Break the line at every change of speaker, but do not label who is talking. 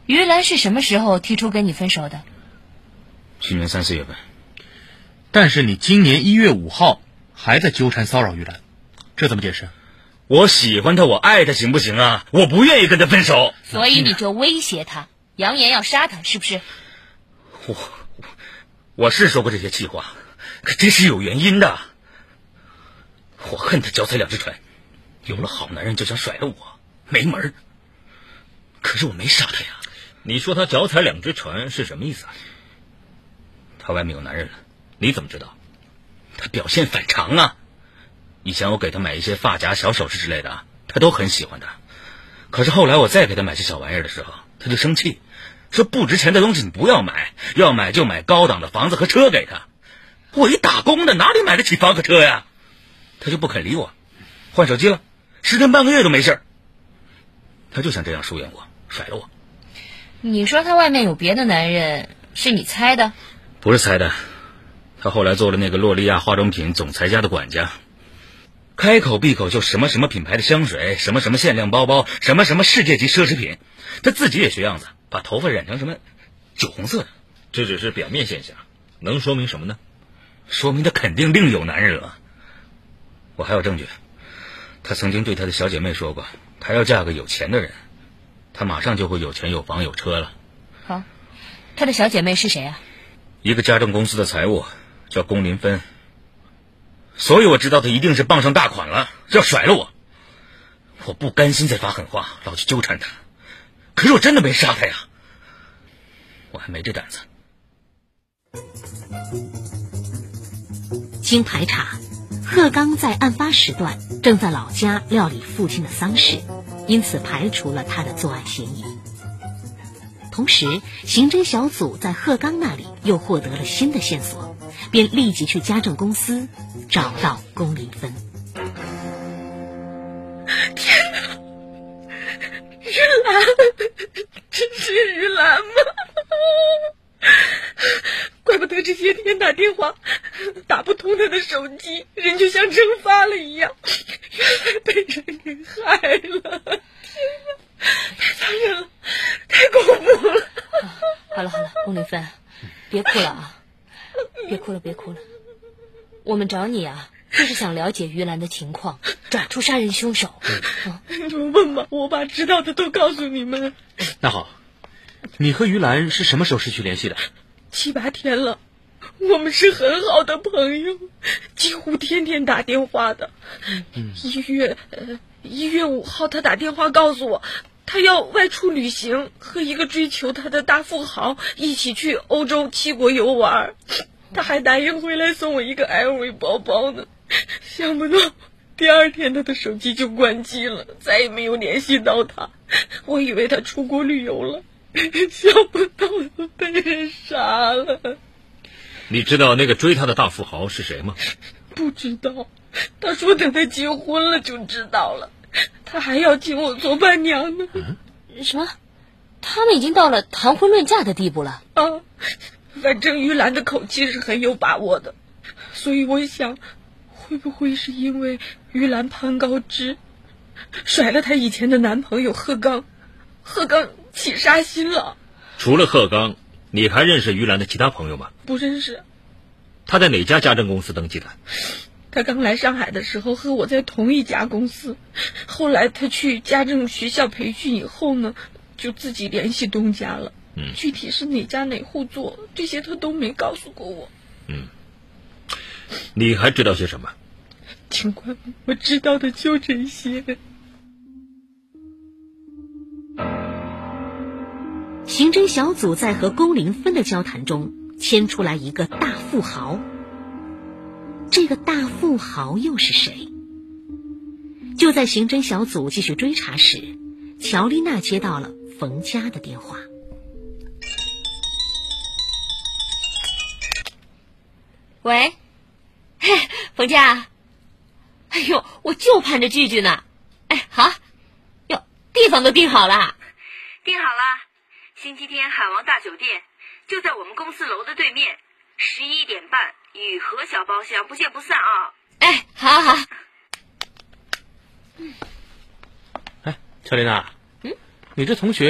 于兰是什么时候提出跟你分手的？
去年3、4月份。
但是你今年1月5号还在纠缠骚扰于兰，这怎么解释？
我喜欢他，我爱他，行不行啊？我不愿意跟他分手。
所以你就威胁他，扬言要杀他，是不是？
我是说过这些气话，可这是有原因的。我恨他脚踩两只船，有了好男人就想甩了我，没门儿。可是我没杀他呀。
你说他脚踩两只船是什么意思啊？
他外面有男人了，你怎么知道？他表现反常啊。以前我给他买一些发夹、小首饰之类的，他都很喜欢的。可是后来我再给他买些小玩意儿的时候，他就生气，说不值钱的东西你不要买，要买就买高档的房子和车给他。我一打工的哪里买得起房和车呀？他就不肯理我，换手机了，10天半个月都没事。他就想这样疏远我，甩了我。
你说他外面有别的男人，是你猜的？
不是猜的，他后来做了那个洛丽亚化妆品总裁家的管家，开口闭口就什么什么品牌的香水，什么什么限量包包，什么什么世界级奢侈品。他自己也学样子，把头发染成什么酒红色的。
这只是表面现象，能说明什么呢？
说明他肯定另有男人了。我还有证据，他曾经对他的小姐妹说过，他要嫁个有钱的人，他马上就会有钱有房有车了。
好，他的小姐妹是谁啊？
一个家政公司的财务，叫龚林芬。所以我知道他一定是傍上大款了，要甩了我。我不甘心再发狠话，老去纠缠他。可是我真的没杀他呀，我还没这胆子。
经排查，贺刚在案发时段正在老家料理父亲的丧事，因此排除了他的作案嫌疑。同时，刑侦小组在贺刚那里又获得了新的线索，便立即去家政公司找到龚林芬。
天哪！于兰，这是于兰吗？怪不得这些天打电话打不通他的手机，人就像蒸发了一样，原来被人给害了！天哪，太残忍了，太恐怖了！
好了，龚林芬，别哭了啊，别哭了。我们找你啊，就是想了解于兰的情况，抓出杀人凶手。
你们问吧，我把知道的都告诉你们。
那好，你和于兰是什么时候失去联系的
？7、8天了，我们是很好的朋友，几乎天天打电话的。1月5号，他打电话告诉我，他要外出旅行，和一个追求他的大富豪一起去欧洲7国游玩。他还答应回来送我一个 LV 包包呢。想不到第2天他的手机就关机了，再也没有联系到他。我以为他出国旅游了，想不到他被人杀了。
你知道那个追他的大富豪是谁吗？
不知道，他说等他结婚了就知道了。他还要请我做伴娘呢。
什么？他们已经到了谈婚论嫁的地步了？
啊，反正于兰的口气是很有把握的，所以我想，会不会是因为于兰攀高枝，甩了她以前的男朋友贺刚起杀心了？
除了贺刚，你还认识于兰的其他朋友吗？
不认识。
他在哪家家政公司登记的？
他刚来上海的时候和我在同一家公司，后来他去家政学校培训以后呢，就自己联系东家了。具体是哪家哪户做，这些他都没告诉过我。
你还知道些什么？
警官，我知道的就这些。
刑侦小组在和龚林芬的交谈中牵出来一个大富豪，这个大富豪又是谁？就在刑侦小组继续追查时，乔丽娜接到了冯佳的电话。
喂，冯佳，哎呦，我就盼着聚聚呢。哎，好，哟，地方都订好了。
订好了，星期天海王大酒店就在我们公司楼的对面，11点半雨禾小包厢，不见不散啊！
哎，好。
哎，乔丽娜，你这同学